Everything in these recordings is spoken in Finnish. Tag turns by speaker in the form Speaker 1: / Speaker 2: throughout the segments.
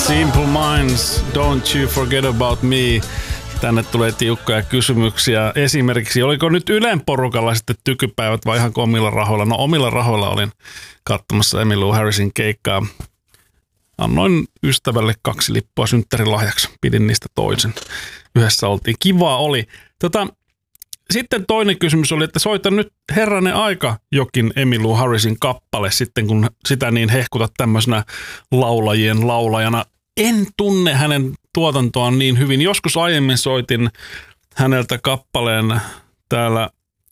Speaker 1: Simple Minds, Don't You Forget About Me. Tänne tulee tiukkoja kysymyksiä. Esimerkiksi, oliko nyt Ylen porukalla sitten tykypäivät vai ihan omilla rahoilla? No omilla rahoilla olin katsomassa Emmylou Harrisin keikkaa. Annoin ystävälle 2 lippua synttärilahjaksi. Pidin niistä toisen. Yhdessä oltiin. Kivaa oli. Sitten toinen kysymys oli, että soita nyt herranen aika jokin Emmylou Harrisin kappale sitten, kun sitä niin hehkutat tämmöisenä laulajien laulajana. En tunne hänen tuotantoaan niin hyvin. Joskus aiemmin soitin häneltä kappaleen täällä,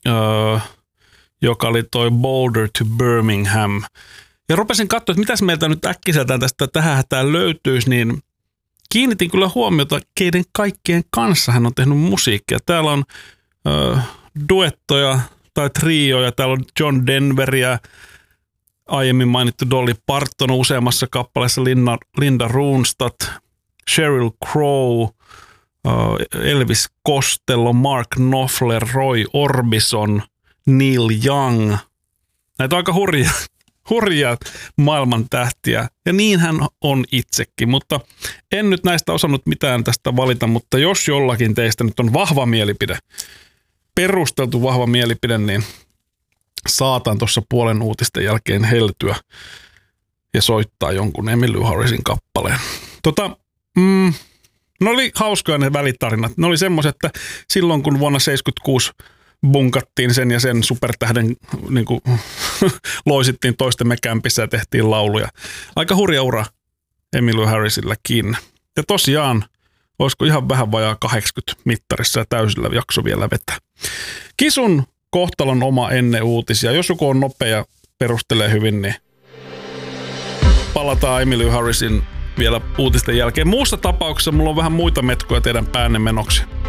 Speaker 1: joka oli toi Boulder to Birmingham. Ja rupesin katsoa, että mitäs meiltä nyt äkkiseltään tästä tähän hätään löytyisi, niin kiinnitin kyllä huomiota, keiden kaikkien kanssa hän on tehnyt musiikkia. Täällä on duettoja tai trioja. Täällä on John Denveria, aiemmin mainittu Dolly Parton useammassa kappaleessa, Linda Ronstadt, Sheryl Crow, Elvis Costello, Mark Knopfler, Roy Orbison, Neil Young. Näitä on aika hurjia maailman tähtiä, ja niin hän on itsekin, mutta en nyt näistä osannut mitään tästä valita, mutta jos jollakin teistä nyt on vahva mielipide, perusteltu vahva mielipide, niin saatan tuossa puolen uutisten jälkeen heltyä ja soittaa jonkun Emmylou Harrisin kappaleen. Ne oli hauskoja ne välitarinat. Ne oli semmoiset, että silloin kun vuonna 1976 bunkattiin sen ja sen supertähden niin kuin, loisittiin toistemme kämpissä ja tehtiin lauluja. Aika hurja ura Emmylou Harrisilläkin. Ja tosiaan, olisiko ihan vähän vajaa 80 mittarissa ja täysillä jakso vielä vetää. Kisun kohtalon oma ennen uutisia. Jos joku on nopea, perustelee hyvin, niin palataan Emmylou Harrisin vielä uutisten jälkeen. Muussa tapauksessa mulla on vähän muita metkoja teidän päänne menoksi.